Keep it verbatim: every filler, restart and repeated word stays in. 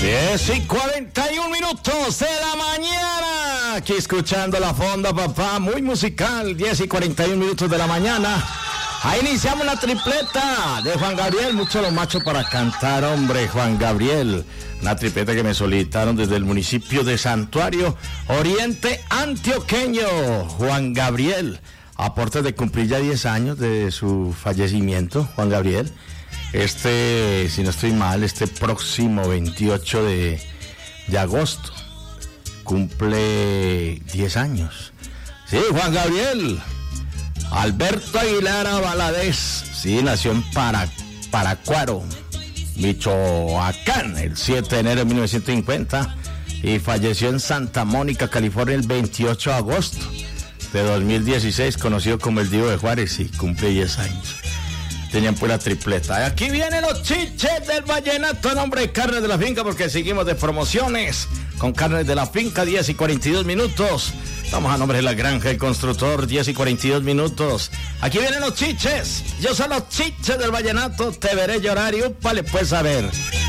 diez y cuarenta y un minutos de la mañana. Aquí escuchando la fonda, papá. Muy musical. diez y cuarenta y un minutos de la mañana. Ahí iniciamos la tripleta de Juan Gabriel. Muchos los machos para cantar, hombre. Juan Gabriel. Una tripleta que me solicitaron desde el municipio de Santuario, Oriente Antioqueño. Juan Gabriel. Aportes de cumplir ya diez años de su fallecimiento, Juan Gabriel. Este, si no estoy mal, este próximo veintiocho de, de agosto cumple diez años. Sí, Juan Gabriel Alberto Aguilar Valadez, sí, nació en Para, Paracuaro, Michoacán, el siete de enero de mil novecientos cincuenta y falleció en Santa Mónica, California, el veintiocho de agosto de dos mil dieciséis, conocido como el Divo de Juárez, y cumple diez años. Tenían pura tripleta. Aquí vienen los chiches del vallenato a nombre de Carnes de la Finca, porque seguimos de promociones con Carnes de la Finca, diez y cuarenta y dos minutos. Estamos a nombre de La Granja El Constructor, diez y cuarenta y dos minutos. Aquí vienen los chiches. Yo soy los chiches del vallenato. Te veré llorar y úpale pues a ver.